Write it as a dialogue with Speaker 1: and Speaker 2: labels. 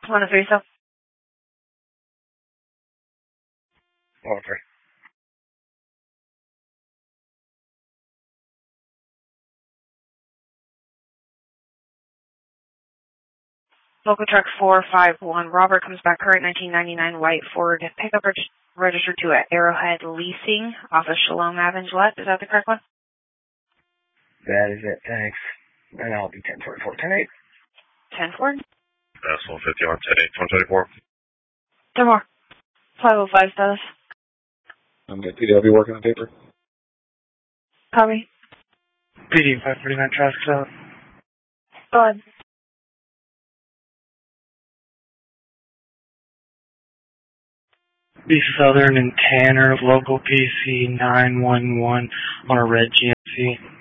Speaker 1: 103, so.
Speaker 2: Okay.
Speaker 1: Local truck 451. Robert comes back current 1999 white Ford pickup registered to Arrowhead Leasing off of Shalom Ave, Gillette. Is that the correct one?
Speaker 2: That is it, thanks. And I'll be 1044, 10-8.
Speaker 1: 10-4?
Speaker 3: S-150 on 10-8, 124.
Speaker 1: 10 more. 505 status.
Speaker 4: I'm good. PD, I'll be working on paper.
Speaker 1: Copy.
Speaker 5: PD 549 traffic stop.
Speaker 1: Go ahead.
Speaker 5: East Southern and Tanner, local PC 911 on a red GMC.